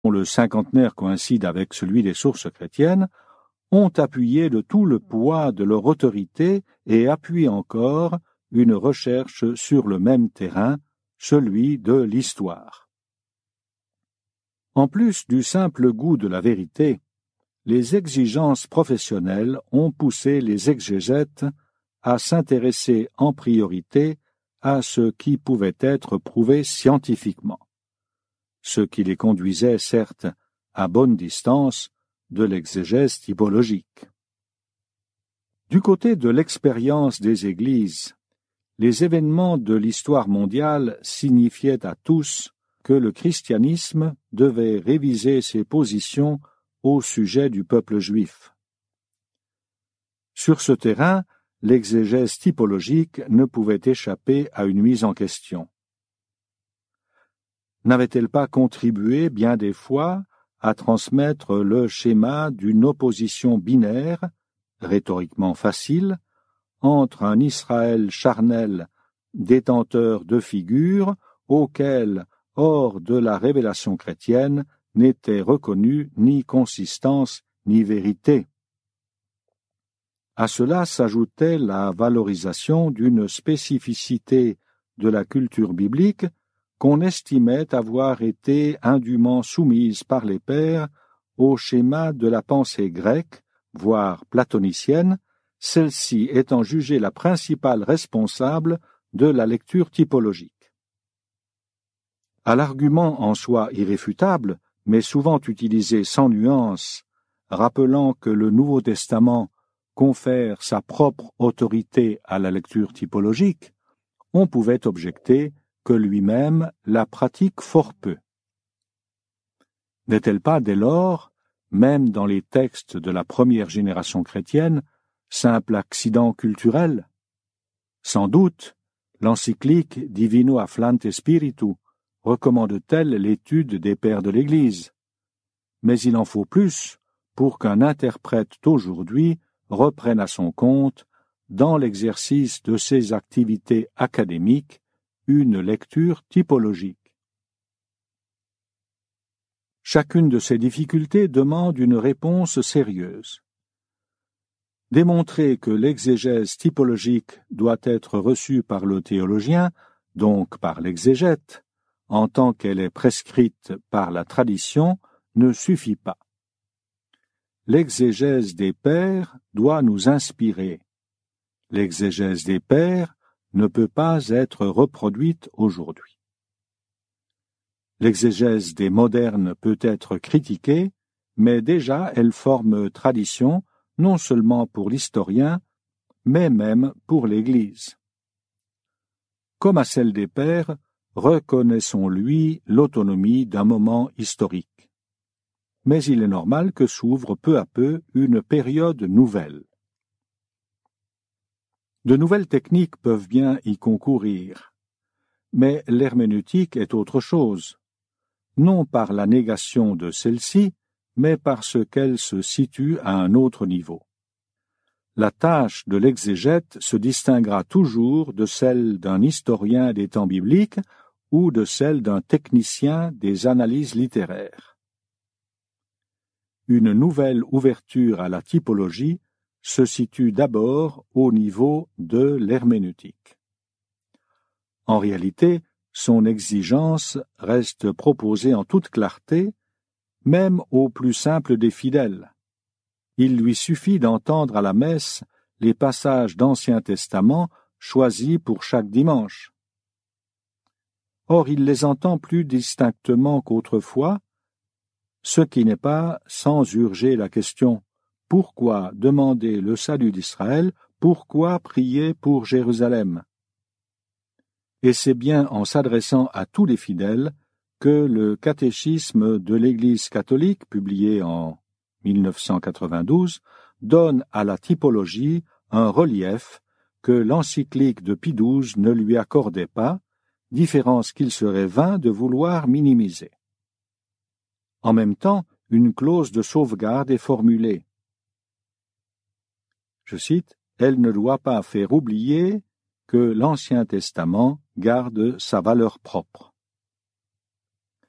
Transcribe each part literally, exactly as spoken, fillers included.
dont le cinquantenaire coïncide avec celui des sources chrétiennes, ont appuyé de tout le poids de leur autorité et appuient encore une recherche sur le même terrain, celui de l'histoire. En plus du simple goût de la vérité, les exigences professionnelles ont poussé les exégètes à s'intéresser en priorité à ce qui pouvait être prouvé scientifiquement, ce qui les conduisait certes à bonne distance de l'exégèse typologique. Du côté de l'expérience des Églises, les événements de l'histoire mondiale signifiaient à tous que le christianisme devait réviser ses positions au sujet du peuple juif. Sur ce terrain, l'exégèse typologique ne pouvait échapper à une mise en question. N'avait-elle pas contribué bien des fois à transmettre le schéma d'une opposition binaire, rhétoriquement facile, entre un Israël charnel détenteur de figures auquel, hors de la révélation chrétienne, n'était reconnue ni consistance ni vérité. À cela s'ajoutait la valorisation d'une spécificité de la culture biblique qu'on estimait avoir été indûment soumise par les pères au schéma de la pensée grecque, voire platonicienne, celle-ci étant jugée la principale responsable de la lecture typologique. À l'argument en soi irréfutable, mais souvent utilisé sans nuance, rappelant que le Nouveau Testament confère sa propre autorité à la lecture typologique, on pouvait objecter que lui-même la pratique fort peu. N'est-elle pas dès lors, même dans les textes de la première génération chrétienne, simple accident culturel? Sans doute, l'encyclique Divino Afflante Spiritu recommande-t-elle l'étude des pères de l'Église, mais il en faut plus pour qu'un interprète d'aujourd'hui reprenne à son compte, dans l'exercice de ses activités académiques, une lecture typologique. Chacune de ces difficultés demande une réponse sérieuse. Démontrer que l'exégèse typologique doit être reçue par le théologien, donc par l'exégète, en tant qu'elle est prescrite par la tradition, ne suffit pas. L'exégèse des pères doit nous inspirer. L'exégèse des pères ne peut pas être reproduite aujourd'hui. L'exégèse des modernes peut être critiquée, mais déjà elle forme tradition non seulement pour l'historien, mais même pour l'Église. Comme à celle des pères, reconnaissons-lui l'autonomie d'un moment historique. Mais il est normal que s'ouvre peu à peu une période nouvelle. De nouvelles techniques peuvent bien y concourir, mais l'herméneutique est autre chose, non par la négation de celle-ci, mais parce qu'elle se situe à un autre niveau. La tâche de l'exégète se distinguera toujours de celle d'un historien des temps bibliques ou de celle d'un technicien des analyses littéraires. Une nouvelle ouverture à la typologie se situe d'abord au niveau de l'herméneutique. En réalité, son exigence reste proposée en toute clarté, même au plus simple des fidèles. Il lui suffit d'entendre à la messe les passages d'Ancien Testament choisis pour chaque dimanche. Or, il les entend plus distinctement qu'autrefois, ce qui n'est pas sans urger la question: pourquoi demander le salut d'Israël? Pourquoi prier pour Jérusalem? Et c'est bien en s'adressant à tous les fidèles que le catéchisme de l'Église catholique, publié en mille neuf cent quatre-vingt-douze, donne à la typologie un relief que l'encyclique de Pie douze ne lui accordait pas, différence qu'il serait vain de vouloir minimiser. En même temps, une clause de sauvegarde est formulée. Je cite, « Elle ne doit pas faire oublier que l'Ancien Testament garde sa valeur propre. »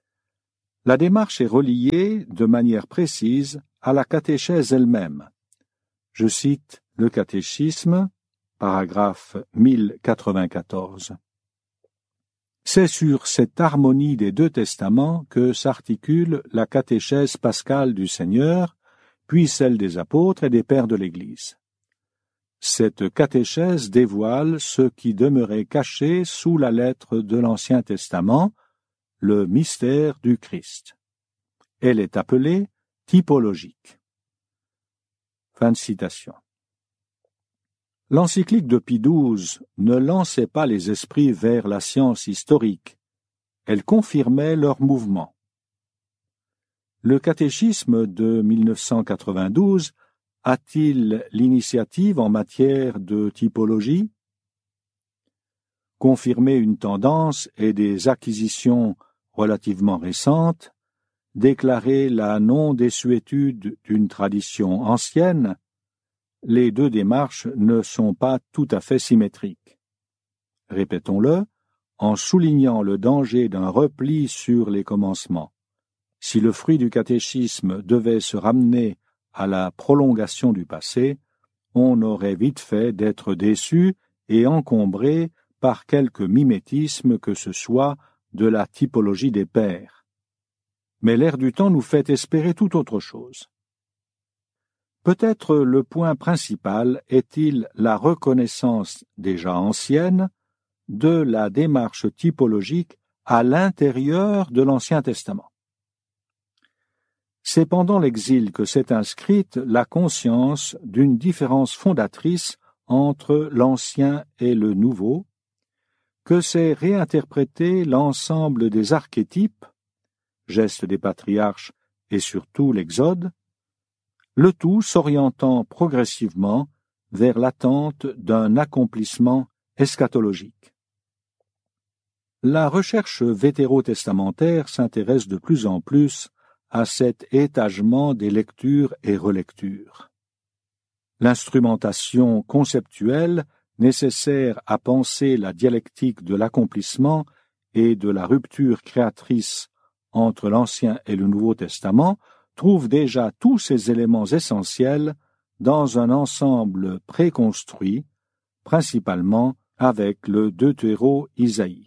La démarche est reliée de manière précise à la catéchèse elle-même. Je cite le catéchisme, paragraphe mille quatre-vingt-quatorze. C'est sur cette harmonie des deux testaments que s'articule la catéchèse pascale du Seigneur, puis celle des apôtres et des pères de l'Église. Cette catéchèse dévoile ce qui demeurait caché sous la lettre de l'Ancien Testament, le mystère du Christ. Elle est appelée typologique. Fin de citation. L'encyclique de Pie douze ne lançait pas les esprits vers la science historique, elle confirmait leur mouvement. Le catéchisme de mille neuf cent quatre-vingt-douze a-t-il l'initiative en matière de typologie? Confirmer une tendance et des acquisitions relativement récentes, déclarer la non-désuétude d'une tradition ancienne, les deux démarches ne sont pas tout à fait symétriques. Répétons-le, en soulignant le danger d'un repli sur les commencements. Si le fruit du catéchisme devait se ramener à la prolongation du passé, on aurait vite fait d'être déçu et encombré par quelque mimétisme que ce soit de la typologie des pères. Mais l'air du temps nous fait espérer tout autre chose. Peut-être le point principal est-il la reconnaissance déjà ancienne de la démarche typologique à l'intérieur de l'Ancien Testament. C'est pendant l'exil que s'est inscrite la conscience d'une différence fondatrice entre l'Ancien et le Nouveau, que s'est réinterprété l'ensemble des archétypes, gestes des patriarches et surtout l'Exode, le tout s'orientant progressivement vers l'attente d'un accomplissement eschatologique. La recherche vétérotestamentaire s'intéresse de plus en plus à cet étagement des lectures et relectures. L'instrumentation conceptuelle nécessaire à penser la dialectique de l'accomplissement et de la rupture créatrice entre l'Ancien et le Nouveau Testament trouve déjà tous ces éléments essentiels dans un ensemble préconstruit, principalement avec le Deutéro-Isaïe.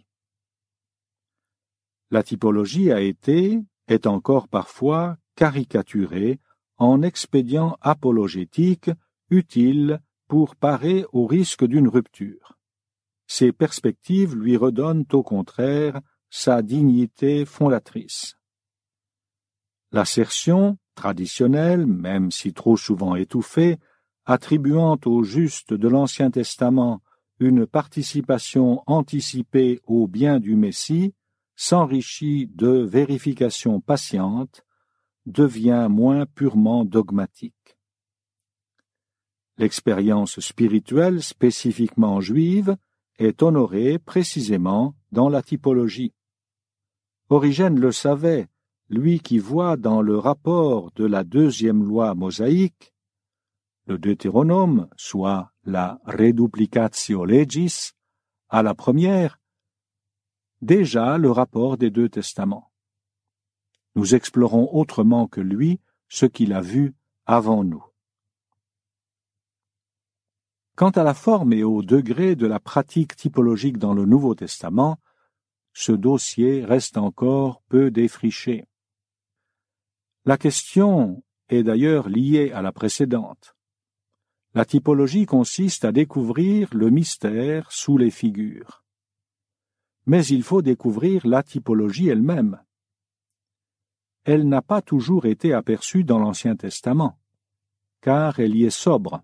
La typologie a été, est encore parfois, caricaturée en expédient apologétique utile pour parer au risque d'une rupture. Ces perspectives lui redonnent au contraire sa dignité fondatrice. L'assertion traditionnelle, même si trop souvent étouffée, attribuant au juste de l'Ancien Testament une participation anticipée au bien du Messie, s'enrichit de vérifications patientes, devient moins purement dogmatique. L'expérience spirituelle spécifiquement juive est honorée précisément dans la typologie. Origène le savait, lui qui voit dans le rapport de la deuxième loi mosaïque, le Deutéronome, soit la reduplicatio legis, à la première, déjà le rapport des deux testaments. Nous explorons autrement que lui ce qu'il a vu avant nous. Quant à la forme et au degré de la pratique typologique dans le Nouveau Testament, ce dossier reste encore peu défriché. La question est d'ailleurs liée à la précédente. La typologie consiste à découvrir le mystère sous les figures. Mais il faut découvrir la typologie elle-même. Elle n'a pas toujours été aperçue dans l'Ancien Testament, car elle y est sobre.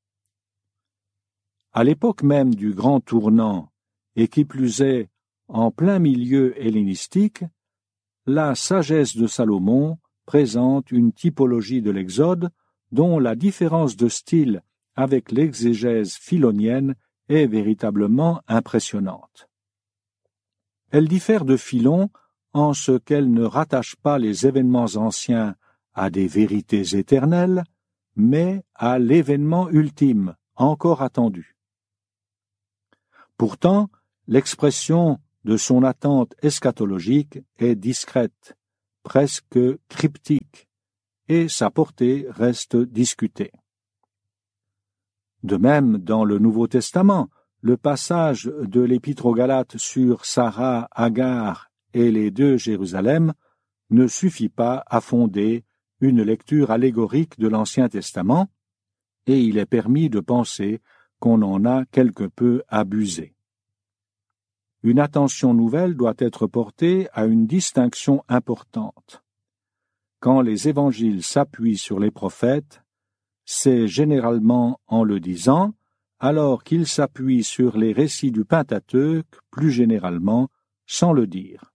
À l'époque même du grand tournant, et qui plus est en plein milieu hellénistique, la sagesse de Salomon présente une typologie de l'Exode dont la différence de style avec l'exégèse philonienne est véritablement impressionnante. Elle diffère de Philon en ce qu'elle ne rattache pas les événements anciens à des vérités éternelles, mais à l'événement ultime, encore attendu. Pourtant, l'expression de son attente eschatologique est discrète, presque cryptique, et sa portée reste discutée. De même, dans le Nouveau Testament, le passage de l'Épître aux Galates sur Sarah, Agar et les deux Jérusalem ne suffit pas à fonder une lecture allégorique de l'Ancien Testament, et il est permis de penser qu'on en a quelque peu abusé. Une attention nouvelle doit être portée à une distinction importante. Quand les évangiles s'appuient sur les prophètes, c'est généralement en le disant, alors qu'ils s'appuient sur les récits du Pentateuque, plus généralement, sans le dire.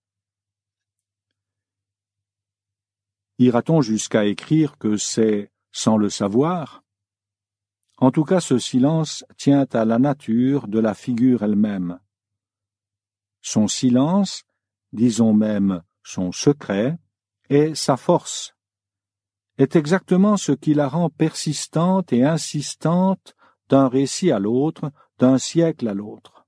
Ira-t-on jusqu'à écrire que c'est sans le savoir? En tout cas, ce silence tient à la nature de la figure elle-même. Son silence, disons même son secret, est sa force, est exactement ce qui la rend persistante et insistante d'un récit à l'autre, d'un siècle à l'autre.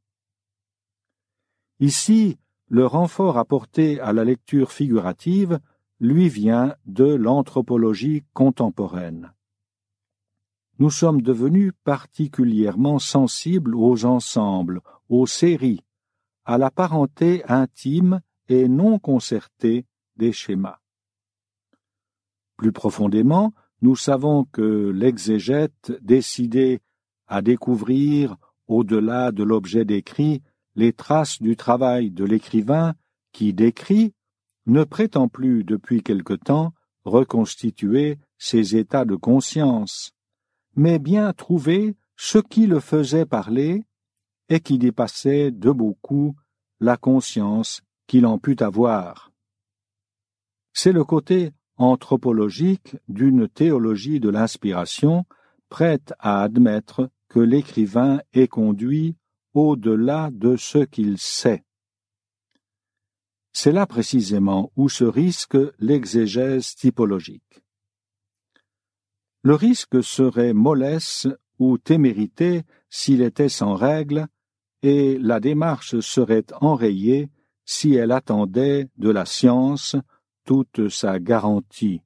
Ici, le renfort apporté à la lecture figurative lui vient de l'anthropologie contemporaine. Nous sommes devenus particulièrement sensibles aux ensembles, aux séries, à la parenté intime et non concertée des schémas. Plus profondément, nous savons que l'exégète décidé à découvrir, au-delà de l'objet décrit, les traces du travail de l'écrivain qui décrit, ne prétend plus depuis quelque temps reconstituer ses états de conscience, mais bien trouver ce qui le faisait parler et qui dépassait de beaucoup la conscience qu'il en put avoir. C'est le côté anthropologique d'une théologie de l'inspiration prête à admettre que l'écrivain est conduit au-delà de ce qu'il sait. C'est là précisément où se risque l'exégèse typologique. Le risque serait mollesse ou témérité s'il était sans règle, et la démarche serait enrayée si elle attendait de la science toute sa garantie.